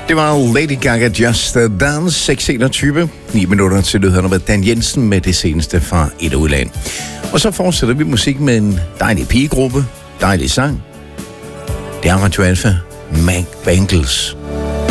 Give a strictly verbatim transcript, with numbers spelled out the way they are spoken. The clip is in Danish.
Det var Lady Gaga Just Dance, seks enogtyve, ni minutter til nyhederne med Dan Jensen med det seneste fra et udland. Og så fortsætter vi musik med en dejlig pigegruppe, dejlig sang. Det er Radio Alfa, Mac Bangles.